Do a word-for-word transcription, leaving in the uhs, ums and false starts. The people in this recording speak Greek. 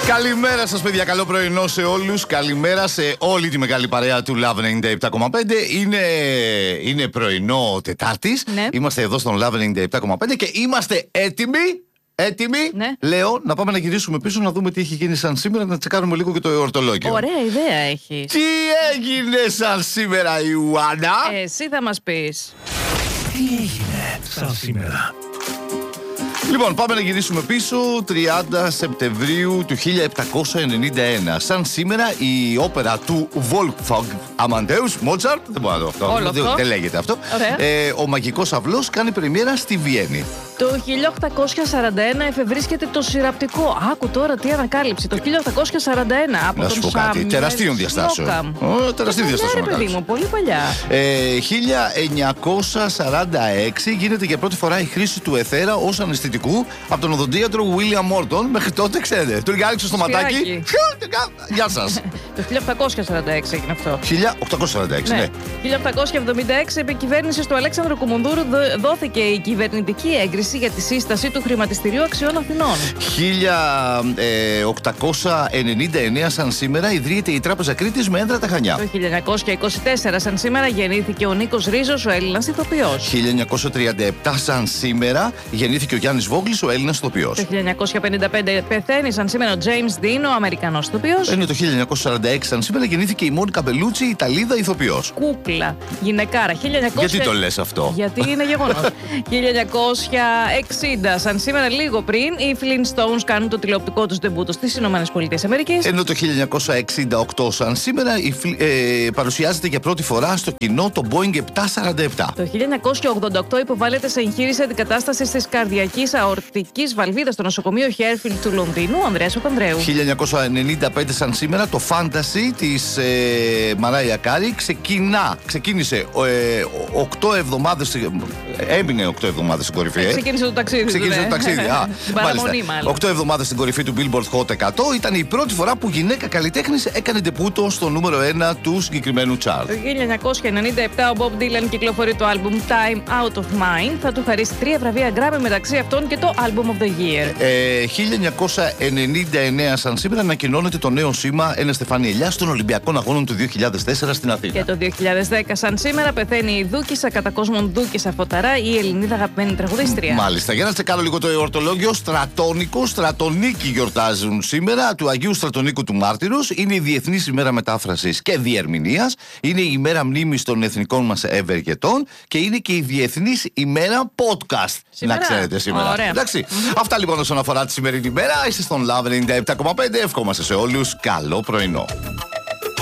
Καλημέρα σας παιδιά, καλό πρωινό σε όλους. Καλημέρα σε όλη τη μεγάλη παρέα του Love ενενήντα επτά κόμμα πέντε. Είναι, είναι πρωινό Τετάρτης, ναι. Είμαστε εδώ στον Love ενενήντα επτά κόμμα πέντε και είμαστε έτοιμοι. Έτοιμοι, ναι. Λέω, να πάμε να γυρίσουμε πίσω να δούμε τι έχει γίνει σαν σήμερα, να τσεκάρουμε λίγο και το εορτολόγιο. Ωραία ιδέα έχει. Τι έγινε σαν σήμερα, Ιουάννα? Εσύ θα μας πεις. Τι έγινε σαν σήμερα? Λοιπόν, πάμε να γυρίσουμε πίσω. Τριάντα Σεπτεμβρίου του χίλια επτακόσια ενενήντα ένα. Σαν σήμερα η όπερα του Wolfgang Amadeus Mozart. Δεν μπορώ να το αυτό. Όλο αυτό. Δεν λέγεται αυτό. Ε, ο Μαγικός Αυλός κάνει πρεμιέρα στη Βιέννη. Το χίλια οκτακόσια σαράντα ένα εφευρίσκεται το σειραπτικό. Άκου τώρα τι ανακάλυψη. Το χίλια οκτακόσια σαράντα ένα από να τον σου πω κάτι. Τεραστίων διαστάσεων. Τεραστίων διαστάσεων. Ναι, ρε παιδί μου, πολύ παλιά. Ε, χίλια εννιακόσια σαράντα έξι γίνεται για πρώτη φορά η χρήση του εθέρα ως αναισθητικού από τον οδοντίατρο William Morton. Μέχρι τότε, ξέρετε, του ριάλιξε στο ματάκι. Γεια σας. Το χίλια οκτακόσια σαράντα έξι έγινε αυτό. χίλια οκτακόσια σαράντα έξι, ναι. ναι. χίλια οκτακόσια εβδομήντα έξι, επί κυβέρνησης του Αλέξανδρου Κουμουνδούρου δόθηκε η κυβερνητική έγκριση για τη σύσταση του Χρηματιστηρίου Αξιών Αθηνών. χίλια οκτακόσια ενενήντα εννέα, σαν σήμερα, ιδρύεται η Τράπεζα Κρήτης με έδρα τα Χανιά. Το χίλια εννιακόσια είκοσι τέσσερα, σαν σήμερα, γεννήθηκε ο Νίκος Ρίζος, ο Έλληνας ηθοποιός. χίλια εννιακόσια τριάντα επτά, σαν σήμερα, γεννήθηκε ο Γιάννης Βόγλης, ο Έλληνας ηθοποιός. Το χίλια εννιακόσια πενήντα πέντε πεθαίνει, σαν σήμερα, ο James Dean, ο Αμερικανός ηθοποιός. Είναι το χίλια εννιακόσια σαράντα έξι, σαν σήμερα, γεννήθηκε η Μόνικα Μπελούτσι, η Ιταλίδα ηθοποιός. Κούκλα, γυναικάρα. χίλια εννιακόσια... Γιατί το λες αυτό? Γιατί είναι γεγονός. χίλια εννιακόσια εξήντα, σαν σήμερα, λίγο πριν, οι Flintstones κάνουν το τηλεοπτικό τους ντεμπούτο στις ΗΠΑ. Ενώ το χίλια εννιακόσια εξήντα οκτώ, σαν σήμερα, η, ε, παρουσιάζεται για πρώτη φορά στο κοινό το Boeing επτακόσια σαράντα επτά. Το χίλια εννιακόσια ογδόντα οκτώ υποβάλλεται σε εγχείρηση αντικατάστασης της καρδιακής αορτικής βαλβίδας στο νοσοκομείο Χέρφιλντ του Λονδίνου, ο Ανδρέας Παπανδρέου. χίλια εννιακόσια ενενήντα πέντε, σαν σήμερα, το Fantasy της ε, Μαράια Κάρι ξεκινά, ξεκίνησε ε, οκτώ εβδομάδες, έμεινε οκτώ εβδομάδες στην κορυφή. Ε, ξεκίνησε το ταξίδι. Ξεκίνησε το ταξίδι. Α, παραμονή, μάλλον. οκτώ εβδομάδες στην κορυφή του Billboard Hot εκατό. Ήταν η πρώτη φορά που γυναίκα καλλιτέχνης έκανε ντεπούτο στο νούμερο ένα του συγκεκριμένου chart. Το χίλια εννιακόσια ενενήντα επτά ο Bob Dylan κυκλοφορεί το άλμπουμ Time Out of Mind. Θα του χαρίσει τρία βραβεία Grammy, μεταξύ αυτών και το Album of the Year. Ε, χίλια εννιακόσια ενενήντα εννέα, σαν σήμερα, ανακοινώνεται το νέο σήμα Ένα Στεφάνι Ελιάς των Ολυμπιακών Αγώνων του δύο χιλιάδες τέσσερα στην Αθήνα. Και το δύο χιλιάδες δέκα, σαν σήμερα, πεθαίνει η Δούκισσα, κατά κόσμον Δούκισσα Φωταρά, η Ελληνίδα αγαπημένη τραγουδίστρια. Μάλιστα. Για να τσεκάρω λίγο το εορτολόγιο, Στρατόνικο, Στρατονίκη γιορτάζουν σήμερα, του Αγίου Στρατονίκου του Μάρτυρος. Είναι η Διεθνής ημέρα μετάφρασης και διερμηνίας. Είναι η ημέρα μνήμης των εθνικών μας ευεργετών. Και είναι και η Διεθνής ημέρα podcast. Σήμερα. Να ξέρετε σήμερα. Ωραία. Εντάξει. Mm-hmm. Αυτά λοιπόν όσον αφορά τη σημερινή ημέρα. Είστε στον Love ενενήντα επτά κόμμα πέντε. Ευχόμαστε σε όλους καλό πρωινό.